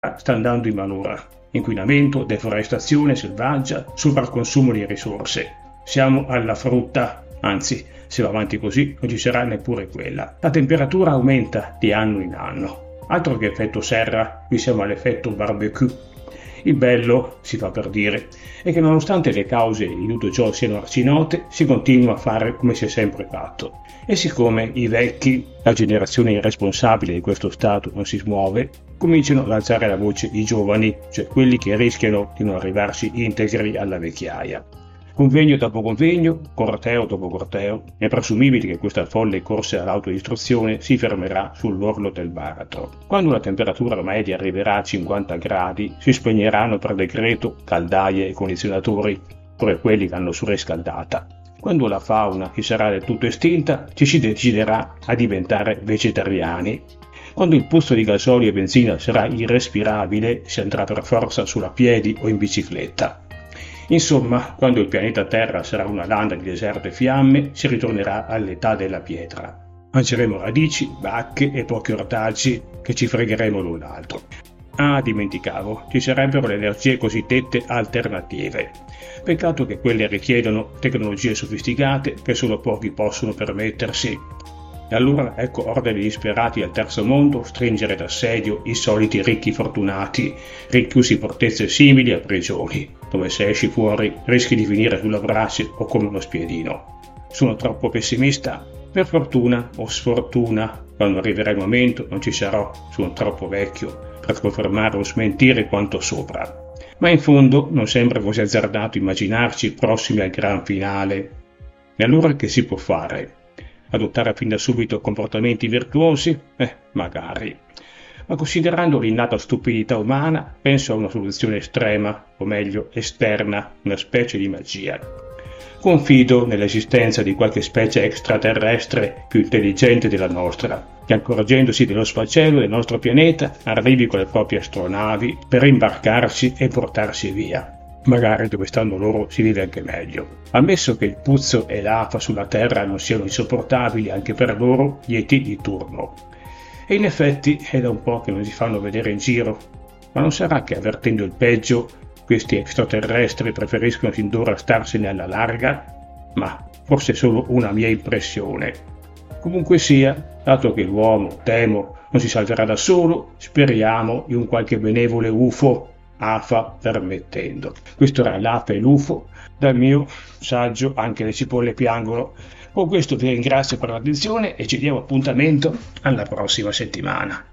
sta andando in malora. Inquinamento, deforestazione selvaggia, sovracconsumo di risorse. Siamo alla frutta, anzi, se va avanti così non ci sarà neppure quella. La temperatura aumenta di anno in anno. Altro che effetto serra, qui siamo all'effetto barbecue. Il bello, si fa per dire, è che nonostante le cause di tutto ciò siano arcinote, si continua a fare come si è sempre fatto. E siccome i vecchi, la generazione irresponsabile di questo Stato, non si smuove, cominciano ad alzare la voce i giovani, cioè quelli che rischiano di non arrivarsi integri alla vecchiaia. Convegno dopo convegno, corteo dopo corteo, è presumibile che questa folle corsa all'autodistruzione si fermerà sull'orlo del baratro. Quando la temperatura media arriverà a 50 gradi, si spegneranno per decreto caldaie e condizionatori, pure quelli che hanno surriscaldata. Quando la fauna che sarà del tutto estinta, ci si deciderà a diventare vegetariani. Quando il puzzo di gasolio e benzina sarà irrespirabile, si andrà per forza sulla piedi o in bicicletta. Insomma, quando il pianeta Terra sarà una landa di deserto e fiamme, si ritornerà all'età della pietra. Mangeremo radici, bacche e pochi ortaggi che ci fregheremo l'un l'altro. Ah, dimenticavo, ci sarebbero le energie cosiddette alternative. Peccato che quelle richiedono tecnologie sofisticate che solo pochi possono permettersi. E allora ecco ordini disperati al terzo mondo stringere d'assedio i soliti ricchi fortunati, rinchiusi in fortezze simili a prigioni, dove se esci fuori rischi di finire sulla brace o come uno spiedino. Sono troppo pessimista? Per fortuna o sfortuna, quando arriverà il momento non ci sarò, sono troppo vecchio per confermare o smentire quanto sopra. Ma in fondo non sembra così azzardato immaginarci prossimi al gran finale. E allora che si può fare? Adottare fin da subito comportamenti virtuosi? Magari. Ma considerando l'innata stupidità umana, penso a una soluzione estrema, o meglio esterna, una specie di magia. Confido nell'esistenza di qualche specie extraterrestre più intelligente della nostra, che accorgendosi dello sfacelo del nostro pianeta arrivi con le proprie astronavi per imbarcarsi e portarsi via. Magari dove stanno loro si vive anche meglio. Ammesso che il puzzo e l'afa sulla Terra non siano insopportabili anche per loro, gli ET di turno. E in effetti è da un po' che non si fanno vedere in giro. Ma non sarà che avvertendo il peggio, questi extraterrestri preferiscono sin d'ora starsene alla larga? Ma forse è solo una mia impressione. Comunque sia, dato che l'uomo, temo, non si salverà da solo, speriamo in un qualche benevole UFO, AFA permettendo. Questo era l'AFA e l'UFO, dal mio saggio Anche le cipolle piangono. Con questo vi ringrazio per l'attenzione e ci diamo appuntamento alla prossima settimana.